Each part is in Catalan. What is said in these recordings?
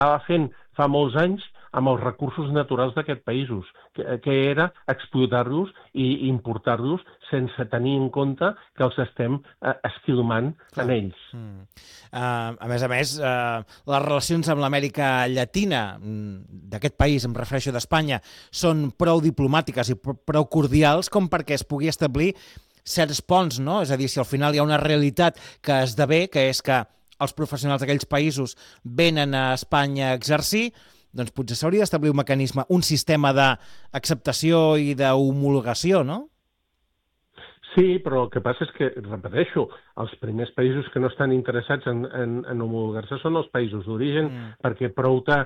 fent fa molts anys amb els recursos naturals d'aquests països, que era explotar-los i importar-los sense tenir en compte que els estem esquilmant en ells. A més, les relacions amb l'Amèrica Llatina d'aquest país, em refereixo d'Espanya, són prou diplomàtiques i prou cordials com perquè es pugui establir certs ponts, no? És a dir, si al final hi ha una realitat que esdevé, que és que els professionals d'aquells països venen a Espanya a exercir, doncs potser s'hauria d'establir un mecanisme, un sistema d'acceptació i d'homologació, no? Sí, però el que passa és que, repeteixo, els primers països que no estan interessats en homologar-se són els països d'origen, perquè prouta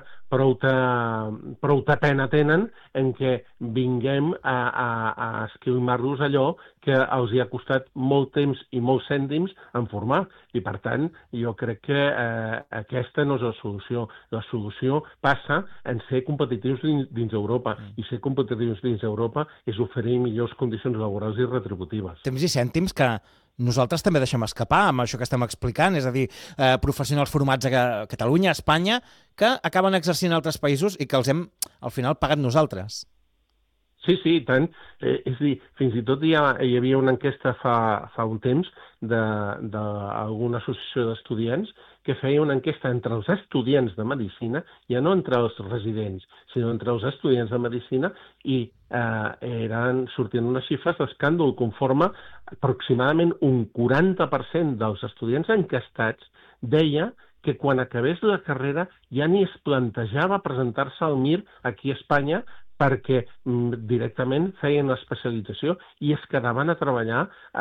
pena tenen en què vinguem a esquilmar-los allò que els hi ha costat molt temps i molts cèntims en formar. I, per tant, jo crec que aquesta no és la solució. La solució passa en ser competitius dins Europa. I ser competitius dins Europa és oferir millors condicions laborals i retributives. Temps i cèntims que nosaltres també deixem escapar amb això que estem explicant, és a dir, professionals formats a Catalunya, a Espanya, que acaben exercint en altres països i que els hem, al final, pagat nosaltres. Sí, i tant. És a dir, fins i tot hi havia una enquesta fa un temps d'alguna associació d'estudiants que feia una enquesta entre els estudiants de Medicina, ja no entre els residents, sinó entre els estudiants de Medicina, i sortien unes xifres d'escàndol conforme aproximadament un 40% dels estudiants encastats deia que quan acabés la carrera ja ni es plantejava presentar-se al MIR aquí a Espanya perquè directament feien l'especialització i es quedaven a treballar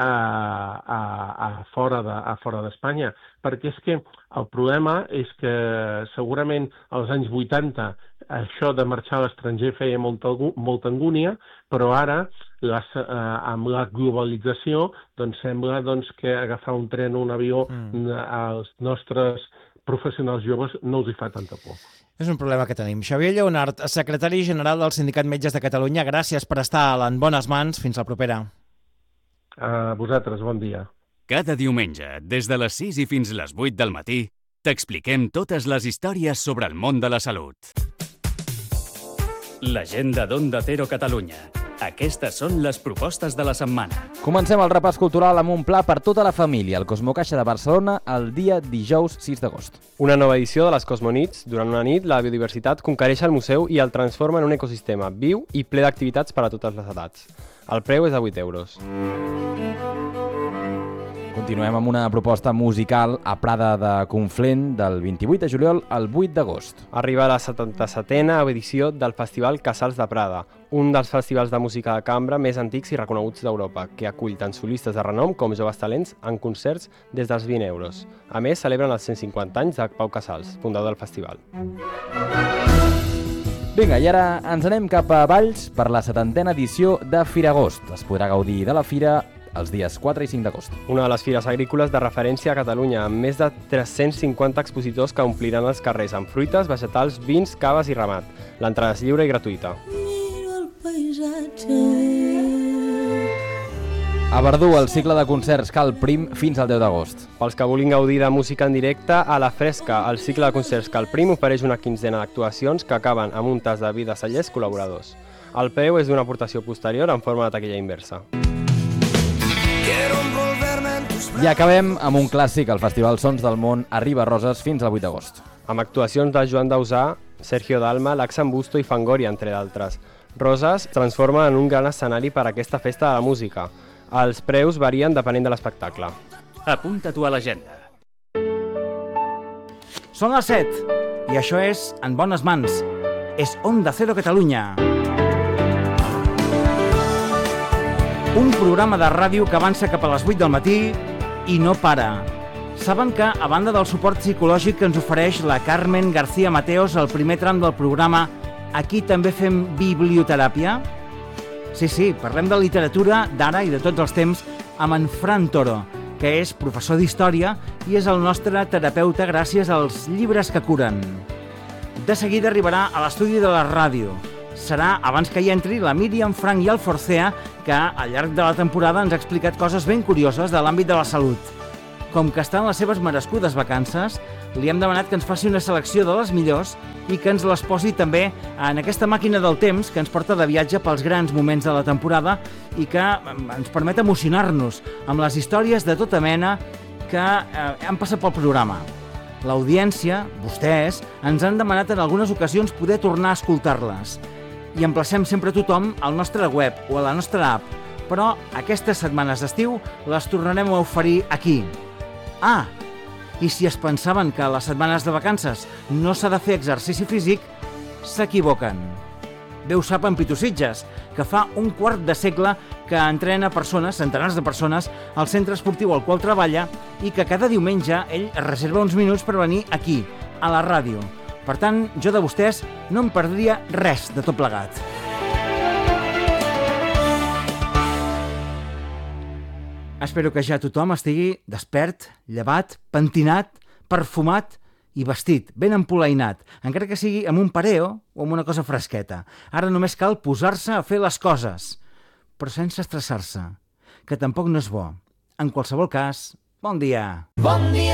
a fora d'Espanya. Perquè és que el problema és que segurament als anys 80 això de marxar a l'estranger feia molta angúnia, però ara amb la globalització doncs sembla que agafar un tren o un avió als nostres professionals joves no els hi fa tanta por. És un problema que tenim. Xavier Lleonart, secretari general del Sindicat Metges de Catalunya, gràcies per estar en bones mans. Fins la propera. A vosaltres, bon dia. Cada diumenge, des de les 6 i fins les 8 del matí, t'expliquem totes les històries sobre el món de la salut. L'agenda d'Onda Cero Catalunya. Aquestes són les propostes de la setmana. Comencem el repàs cultural amb un pla per tota la família. El Cosmocaixa de Barcelona el dia dijous 6 d'agost. Una nova edició de les Cosmonits. Durant una nit, la biodiversitat conquereix el museu i el transforma en un ecosistema viu i ple d'activitats per a totes les edats. El preu és de 8 euros. Continuem amb una proposta musical a Prada de Conflent del 28 de juliol al 8 d'agost. Arriba la 77a edició del Festival Casals de Prada, un dels festivals de música de cambra més antics i reconeguts d'Europa, que acull tant solistes de renom com joves talents en concerts des dels 20 euros. A més, celebren els 150 anys de Pau Casals, fundador del festival. Vinga, i ara ens anem cap a Valls per la 70a edició de Firagost. Es podrà gaudir de la fira els dies 4 i 5 d'agost. Una de les fires agrícoles de referència a Catalunya, amb més de 350 expositors que ompliran els carrers amb fruites, vegetals, vins, caves i ramat. L'entrada és lliure i gratuïta. A Verdú, el cicle de concerts Cal Prim fins al 10 d'agost. Pels que vulguin gaudir de música en directe, a la fresca, el cicle de concerts Cal Prim ofereix una quinzena d'actuacions que acaben amb un tas de vi de cellers col·laboradors. El preu és d'una aportació posterior en forma de taquilla inversa. I acabem amb un clàssic, el Festival Sons del Món arriba a Roses fins al 8 d'agost. Amb actuacions de Joan Dausà, Sergio Dalma, Laxan Busto i Fangoria, entre d'altres. Roses es transforma en un gran escenari per a aquesta festa de la música. Els preus varien depenent de l'espectacle. Apunta-t'ho a l'agenda. Són les 7 i això és En bones mans. És Onda Cero Catalunya. Un programa de ràdio que avança cap a les 8 del matí i no para. Saben que, a banda del suport psicològic que ens ofereix la Carmen García Mateos al primer tram del programa, aquí també fem biblioteràpia? Sí, parlem de literatura d'ara i de tots els temps amb en Fran Toro, que és professor d'història i és el nostre terapeuta gràcies als llibres que curen. De seguida arribarà a l'estudi de la ràdio. Serà, abans que hi entri, la Míriam Frank i el Forcea, que al llarg de la temporada ens ha explicat coses ben curioses de l'àmbit de la salut. Com que està en les seves merescudes vacances, li hem demanat que ens faci una selecció de les millors i que ens les posi també en aquesta màquina del temps que ens porta de viatge pels grans moments de la temporada i que ens permet emocionar-nos amb les històries de tota mena que han passat pel programa. L'audiència, vostès, ens han demanat en algunes ocasions poder tornar a escoltar-les. I emplacem sempre tothom al nostre web o a la nostra app, però aquestes setmanes d'estiu les tornarem a oferir aquí. Ah, i si es pensaven que a les setmanes de vacances no s'ha de fer exercici físic, s'equivoquen. Bé ho sap en Pitu Sitges, que fa un quart de segle que entrena persones, centenars de persones, al centre esportiu al qual treballa i que cada diumenge ell es reserva uns minuts per venir aquí, a la ràdio. Per tant, jo de vostès no em perdria res de tot plegat. Espero que ja tothom estigui despert, llevat, pentinat, perfumat i vestit, ben empolainat, encara que sigui amb un pareo o amb una cosa fresqueta. Ara només cal posar-se a fer les coses, però sense estressar-se, que tampoc no és bo. En qualsevol cas, bon dia. Bon dia.